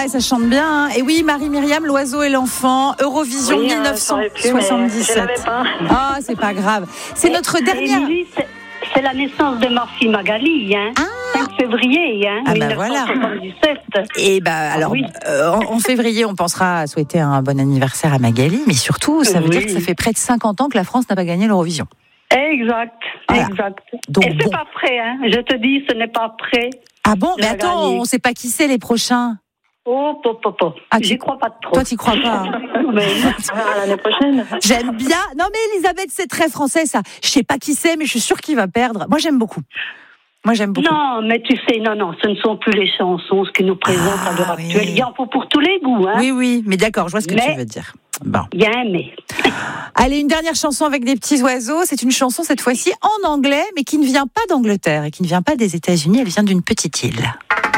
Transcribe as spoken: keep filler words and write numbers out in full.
et ça chante bien. Hein. Et oui, Marie-Myriam, l'oiseau et l'enfant, Eurovision oui, dix-neuf cent soixante-dix-sept. Euh, je pas. Ah, c'est pas grave. C'est et, notre dernière. Émilie, c'est, c'est la naissance de ma fille Magali, hein. Ah. cinq février, hein. Ah bah voilà. Et bah alors, ah, oui. euh, en, en février, on pensera à souhaiter un bon anniversaire à Magali, mais surtout, ça veut oui. dire que ça fait près de cinquante ans que la France n'a pas gagné l'Eurovision. Exact, voilà. exact. Donc, et c'est bon. pas prêt, hein. Je te dis, ce n'est pas prêt. Ah bon, mais attends, gagner. On ne sait pas qui c'est les prochains. Oh, pop, pop, pop. Ah, j'y crois pas trop. Toi, t'y crois pas. Mais l'année prochaine. J'aime bien. Non, mais Elisabeth, c'est très français, ça. Je sais pas qui c'est, mais je suis sûre qu'il va perdre. Moi, j'aime beaucoup. Moi, j'aime beaucoup. Non, mais tu sais, non, non, ce ne sont plus les chansons, ce qui nous présentent ah, à l'heure oui. actuelle. Il y en faut pour tous les goûts, hein. Oui, oui, mais d'accord, je vois ce que mais, tu veux dire. Bon. Il y a un mais. Allez, une dernière chanson avec des petits oiseaux. C'est une chanson, cette fois-ci, en anglais, mais qui ne vient pas d'Angleterre et qui ne vient pas des États-Unis. Elle vient d'une petite île.